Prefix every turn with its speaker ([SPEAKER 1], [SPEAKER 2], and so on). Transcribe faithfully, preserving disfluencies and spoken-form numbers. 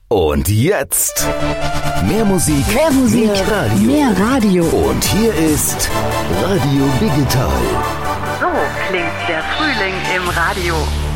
[SPEAKER 1] Und jetzt mehr Musik,
[SPEAKER 2] mehr, Musik,
[SPEAKER 1] mehr Radio.
[SPEAKER 2] Mehr Radio.
[SPEAKER 1] Und hier ist Radio Digital.
[SPEAKER 3] So klingt der Frühling im Radio.